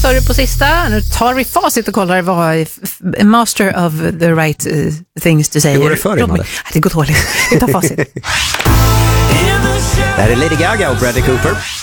sa du på sista? Nu tar vi facit och kollar vad master of the right things to say. Hur går det för dig, Madde? Det går dåligt. Vi tar facit. Det här är Lady Gaga och Bradley Cooper.